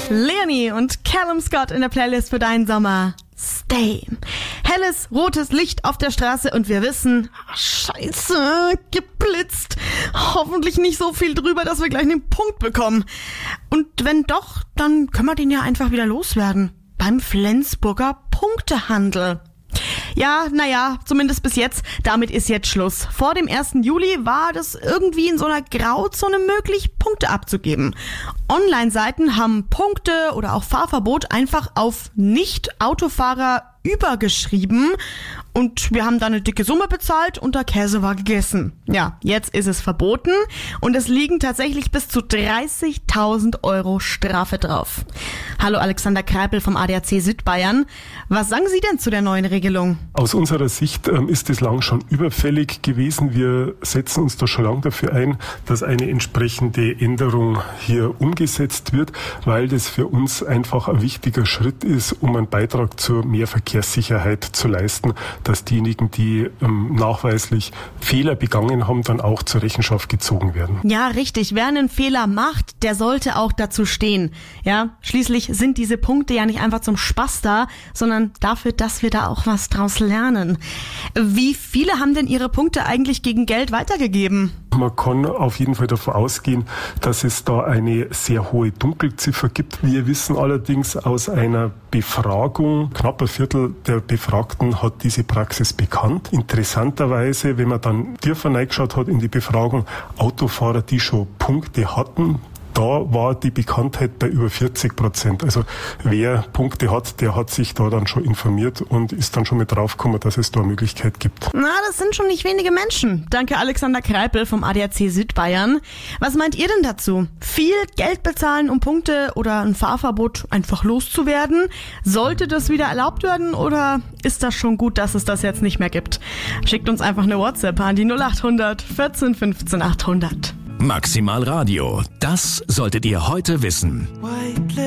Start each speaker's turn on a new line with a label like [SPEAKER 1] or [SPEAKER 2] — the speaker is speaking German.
[SPEAKER 1] Leonie und Callum Scott in der Playlist für deinen Sommer. Stay. Helles, rotes Licht auf der Straße und wir wissen, scheiße, geblitzt. Hoffentlich nicht so viel drüber, dass wir gleich einen Punkt bekommen. Und wenn doch, dann können wir den ja einfach wieder loswerden. Beim Flensburger Punktehandel. Ja, zumindest bis jetzt. Damit ist jetzt Schluss. Vor dem 1. Juli war das irgendwie in so einer Grauzone möglich, Punkte abzugeben. Online-Seiten haben Punkte oder auch Fahrverbot einfach auf Nicht-Autofahrer übergeschrieben und wir haben da eine dicke Summe bezahlt und der Käse war gegessen. Ja, jetzt ist es verboten und es liegen tatsächlich bis zu 30.000 Euro Strafe drauf. Hallo Alexander Kreipel vom ADAC Südbayern. Was sagen Sie denn zu der neuen Regelung?
[SPEAKER 2] Aus unserer Sicht ist es lang schon überfällig gewesen. Wir setzen uns da schon lange dafür ein, dass eine entsprechende Änderung hier umgesetzt wird, weil das für uns einfach ein wichtiger Schritt ist, um einen Beitrag zur mehr Verkehrssicherheit zu leisten, dass diejenigen, die nachweislich Fehler begangen haben, dann auch zur Rechenschaft gezogen werden.
[SPEAKER 1] Ja, richtig. Wer einen Fehler macht, der sollte auch dazu stehen. Ja, schließlich sind diese Punkte ja nicht einfach zum Spaß da, sondern dafür, dass wir da auch was draus lernen. Wie viele haben denn ihre Punkte eigentlich gegen Geld weitergegeben?
[SPEAKER 2] Man kann auf jeden Fall davon ausgehen, dass es da eine sehr hohe Dunkelziffer gibt. Wir wissen allerdings aus einer Befragung, knapp ein Viertel der Befragten hat diese Praxis bekannt. Interessanterweise, wenn man dann tiefer reingeschaut hat in die Befragung, Autofahrer, die schon Punkte hatten, da war die Bekanntheit bei über 40%. Also wer Punkte hat, der hat sich da dann schon informiert und ist dann schon mit draufgekommen, dass es da eine Möglichkeit gibt.
[SPEAKER 1] Na, das sind schon nicht wenige Menschen. Danke Alexander Kreipel vom ADAC Südbayern. Was meint ihr denn dazu? Viel Geld bezahlen, um Punkte oder ein Fahrverbot einfach loszuwerden? Sollte das wieder erlaubt werden oder ist das schon gut, dass es das jetzt nicht mehr gibt? Schickt uns einfach eine WhatsApp an die 0800 14 15 800.
[SPEAKER 3] Maximal Radio, das solltet ihr heute wissen.